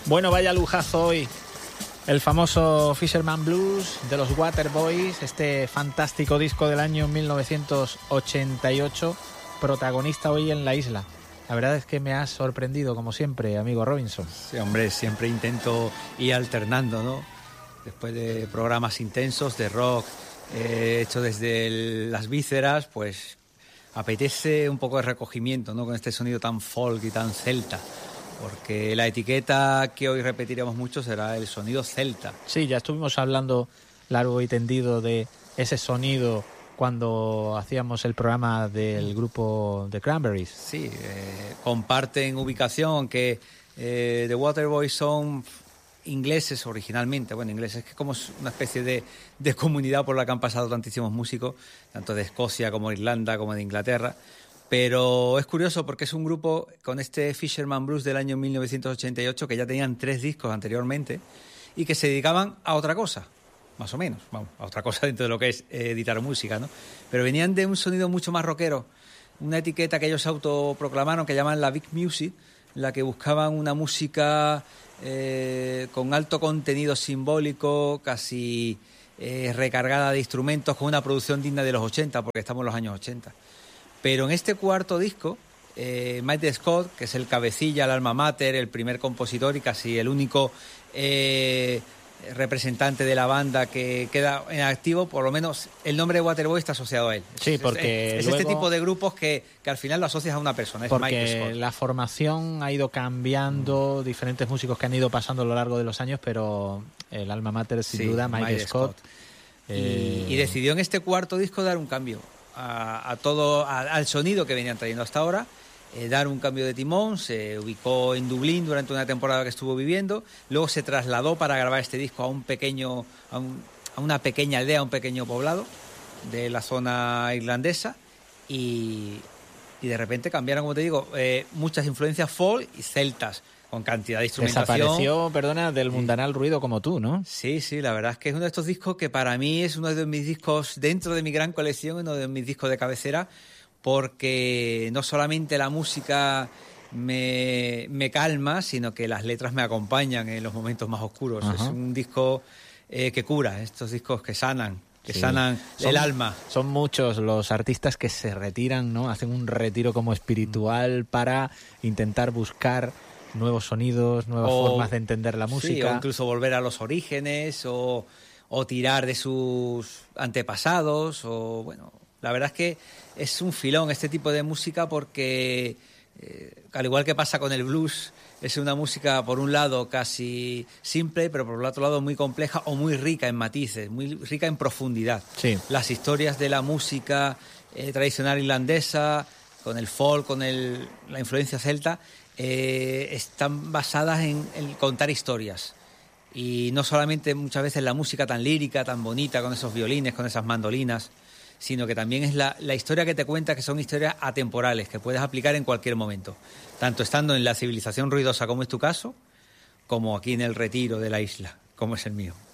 Bueno, vaya lujazo hoy. El famoso Fisherman Blues de los Waterboys, este fantástico disco del año 1988, protagonista hoy en la isla. La verdad es que me has sorprendido, como siempre, amigo Robinson. Sí, hombre, siempre intento ir alternando, ¿no? Después de programas intensos de rock, hecho desde las vísceras, pues apetece un poco de recogimiento, ¿no? Con este sonido tan folk y tan celta. Porque la etiqueta que hoy repetiremos mucho será el sonido celta. Sí, ya estuvimos hablando largo y tendido de ese sonido cuando hacíamos el programa del grupo The Cranberries. Sí, comparten ubicación, aunque The Waterboys son ingleses originalmente. Bueno, ingleses, que como es una especie de comunidad por la que han pasado tantísimos músicos, tanto de Escocia como de Irlanda como de Inglaterra. Pero es curioso porque es un grupo con este Fisherman Blues del año 1988 que ya tenían 3 discos anteriormente y que se dedicaban a otra cosa, más o menos, vamos, a otra cosa dentro de lo que es editar música, ¿no? Pero venían de un sonido mucho más rockero, una etiqueta que ellos autoproclamaron que llaman la Big Music, en la que buscaban una música con alto contenido simbólico, casi recargada de instrumentos, con una producción digna de los 80, porque estamos en los años 80. Pero en este cuarto disco, Mike Scott, que es el cabecilla, el alma mater, el primer compositor y casi el único representante de la banda que queda en activo, por lo menos el nombre de Waterboy está asociado a él. Sí, porque es luego, este tipo de grupos que al final lo asocias a una persona, es Mike Scott. Porque la formación ha ido cambiando, diferentes músicos que han ido pasando a lo largo de los años, pero el alma mater sin duda, Mike Scott. Y decidió en este cuarto disco dar un cambio al sonido que venían trayendo hasta ahora, dar un cambio de timón. Se ubicó en Dublín durante una temporada que estuvo viviendo, luego se trasladó para grabar este disco a una pequeña aldea, a un pequeño poblado de la zona irlandesa y de repente cambiaron, como te digo, muchas influencias folk y celtas, con cantidad de instrumentación. Desapareció, perdona, del mundanal ruido como tú, ¿no? Sí, la verdad es que es uno de estos discos que para mí es uno de mis discos dentro de mi gran colección, uno de mis discos de cabecera, porque no solamente la música me calma, sino que las letras me acompañan en los momentos más oscuros. Ajá. Es un disco que cura, estos discos que sanan. Sanan el alma. Son muchos los artistas que se retiran, ¿no? Hacen un retiro como espiritual para intentar buscar nuevos sonidos, nuevas formas de entender la música. Sí, o incluso volver a los orígenes o tirar de sus antepasados. O bueno, la verdad es que es un filón este tipo de música porque, al igual que pasa con el blues, es una música por un lado casi simple, pero por el otro lado muy compleja o muy rica en matices, muy rica en profundidad. Sí. Las historias de la música tradicional irlandesa, con el folk, con la influencia celta, están basadas en contar historias. Y no solamente muchas veces la música tan lírica, tan bonita, con esos violines, con esas mandolinas, sino que también es la historia que te cuenta, que son historias atemporales, que puedes aplicar en cualquier momento, tanto estando en la civilización ruidosa, como es tu caso, como aquí en el retiro de la isla, como es el mío.